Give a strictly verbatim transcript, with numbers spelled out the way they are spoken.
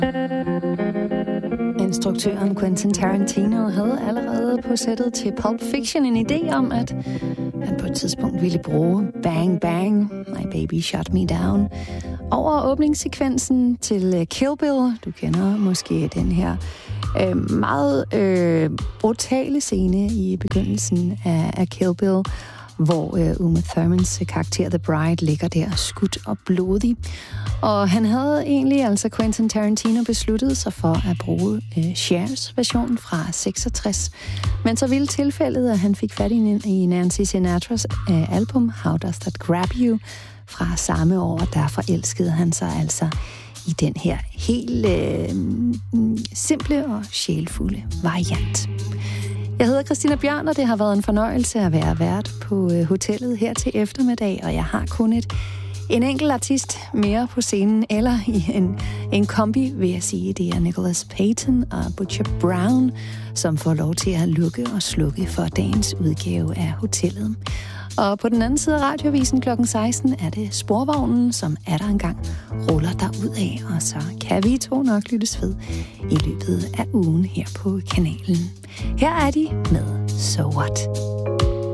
Instruktøren Quentin Tarantino havde allerede på sættet til Pulp Fiction en idé om, at han på et tidspunkt ville bruge Bang Bang, My Baby Shut Me Down, over åbningssekvensen til Kill Bill. Du kender måske den her øh, meget øh, brutale scene i begyndelsen af, af Kill Bill, hvor øh, Uma Thurmans karakter The Bride ligger der skudt og blodig. Og han havde egentlig, altså Quentin Tarantino, besluttet sig for at bruge øh, Chers version fra seksogtres. Men så ville tilfældet, at han fik fat i, i Nancy Sinatras øh, album How Does That Grab You fra samme år, og der forelskede han sig altså i den her helt øh, simple og sjælfulde variant. Jeg hedder Christina Bjørn, og det har været en fornøjelse at være vært på øh, hotellet her til eftermiddag, og jeg har kun et en enkelt artist mere på scenen, eller i en, en kombi, vil jeg sige. Det er Nicholas Payton og Butcher Brown, som får lov til at lukke og slukke for dagens udgave af hotellet. Og på den anden side af Radioavisen klokken seksten er det Sporvognen, som er der engang ruller derud af, og så kan vi to nok lyttes ved i løbet af ugen her på kanalen. Her er de med So What.